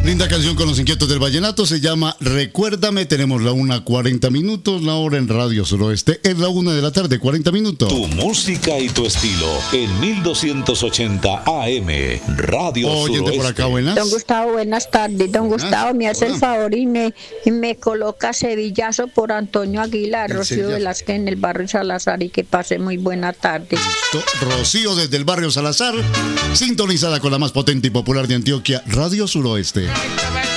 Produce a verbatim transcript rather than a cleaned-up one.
Linda canción con los inquietos del vallenato, se llama Recuérdame. Tenemos la una cuarenta minutos, la hora en Radio Suroeste es la una de la tarde, cuarenta minutos. Tu música y tu estilo en mil doscientos ochenta A M Radio Oye, Suroeste. por acá, buenas. Don Gustavo, buenas tardes. Don Buenas. Gustavo, me hace Hola. el favor y me, y me coloca Sevillazo por Antonio Aguilar, El Rocío Sevillazo. Velázquez en el barrio Salazar, y que pase muy buena tarde. Listo. Rocío desde el barrio Salazar, sintonizada con la más potente y popular de Antioquia, Radio Suroeste.